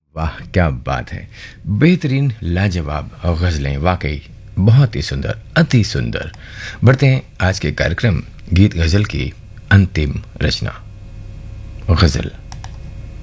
वाह क्या बात है। बेहतरीन लाजवाब गज़लें, वाकई बहुत ही सुंदर, अति सुंदर। बढ़ते हैं आज के कार्यक्रम गीत गज़ल की अंतिम रचना, गज़ल।